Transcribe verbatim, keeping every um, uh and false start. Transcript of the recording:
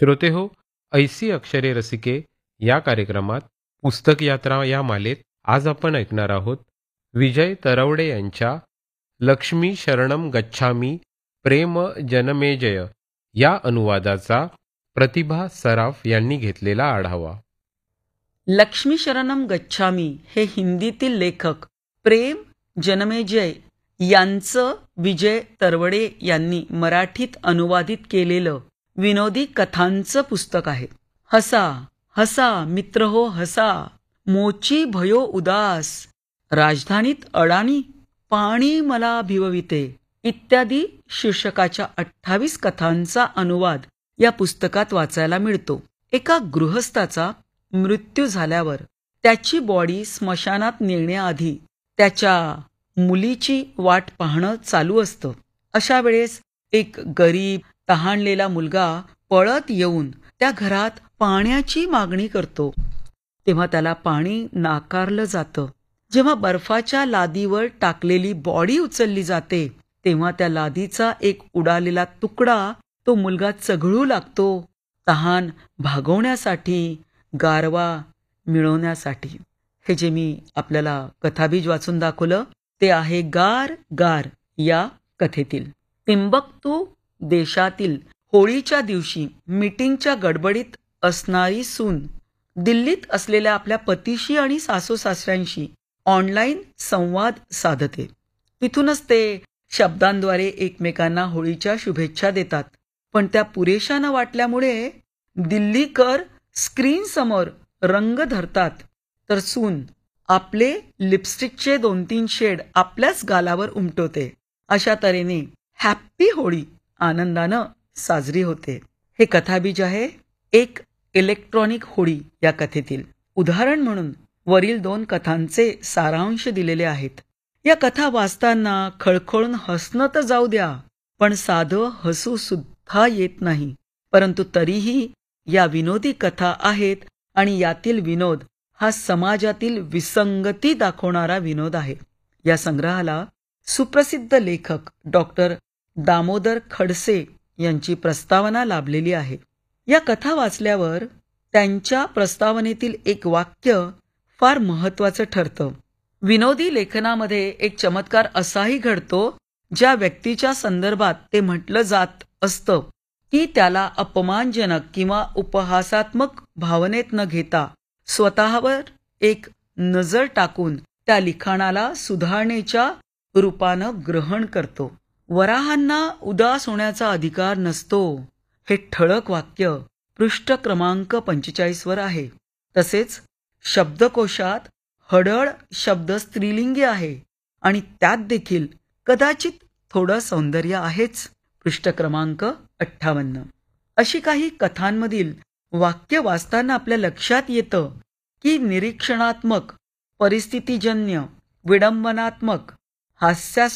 श्रोते हो, ऐसी अक्षरे रसिके या कार्यक्रमात पुस्तक यात्रा या मालेत आज आपण ऐकणार आहोत विजय तरवडे यांच्या लक्ष्मी शरणम गच्छामी प्रेम जनमेजय या अनुवादाचा प्रतिभा सराफ यांनी घेतलेला आढावा. लक्ष्मी शरणम गच्छामी हे हिंदीतील लेखक प्रेम जनमेजय यांचं विजय तरवडे यांनी मराठीत अनुवादित केलेलं विनोदी कथांचं पुस्तक आहे. हसा हसा मित्र हो हसा, मोची भयो उदास, राजधानीत अडाणी, पाणी मला भिवविते इत्यादी शीर्षकाच्या अठ्ठावीस कथांचा अनुवाद या पुस्तकात वाचायला मिळतो. एका गृहस्थाचा मृत्यू झाल्यावर त्याची बॉडी स्मशानात नेण्याआधी त्याच्या मुलीची वाट पाहणं चालू असतं. अशा वेळेस एक गरीब तहानलेला मुलगा पळत येऊन त्या घरात पाण्याची मागणी करतो. तेव्हा त्याला पाणी नाकारलं जातं. जेव्हा बर्फाच्या लादीवर टाकलेली बॉडी उचलली जाते तेव्हा त्या लादीचा एक उडालेला तुकडा तो मुलगा चघळू लागतो, तहान भागवण्यासाठी, गारवा मिळवण्यासाठी. हे जे मी आपल्याला कथाबीज वाचून दाखवलं ते आहे गार गार या कथेतील. टिंबक्तू देशातील होळीच्या दिवशी मीटिंगच्या गडबडीत असणारी सून दिल्लीत असलेल्या आपल्या पतीशी आणि सासू सासऱ्यांशी ऑनलाईन संवाद साधते. तिथूनच ते शब्दांद्वारे एकमेकांना होळीच्या शुभेच्छा देतात. पण त्या पुरेशा न वाटल्यामुळे दिल्लीकर स्क्रीन समोर रंग धरतात, तर सून आपले लिपस्टिकचे दोन तीन शेड आपल्याच गालावर उमटवते. अशा तऱ्हेने हॅप्पी होळी आनंदानं साजरी होते. हे कथाबीज आहे एक इलेक्ट्रॉनिक होळी या कथेतील. उदाहरण म्हणून वरील दोन कथांचे सारांश दिलेले आहेत. या कथा वाचताना खळखळून हसणं तर जाऊ द्या, पण साधं हसू सुद्धा येत नाही. परंतु तरीही या विनोदी कथा आहेत आणि यातील विनोद हा समाजातील विसंगती दाखवणारा विनोद आहे. या संग्रहाला सुप्रसिद्ध लेखक डॉक्टर दामोदर खडसे यांची प्रस्तावना लाभलेली आहे. या कथा वाचल्यावर त्यांच्या प्रस्तावनेतील एक वाक्य फार महत्वाचं ठरतं. विनोदी लेखनामध्ये एक चमत्कार असाही घडतो ज्या व्यक्तीच्या संदर्भात ते म्हटलं जात असतं की त्याला अपमानजनक किंवा उपहासात्मक भावनेत न घेता स्वतःवर एक नजर टाकून त्या लिखाणाला सुधारणेच्या रूपानं ग्रहण करतो. वराहांना उदास होण्याचा अधिकार नसतो हे ठळक वाक्य पृष्ठ क्रमांक पंचेचाळीस वर आहे. तसेच शब्दकोशात हडळ शब्द स्त्रीलिंगी आहे आणि त्यात देखील कदाचित थोडं सौंदर्य आहेच. पृष्ठ क्रमांक अठ्ठावन्न. अशी काही कथांमधील वाक्य वाचताना आपल्या लक्षात येतं की निरीक्षणात्मक, परिस्थितीजन्य, विडंबनात्मक, हास्यास्पद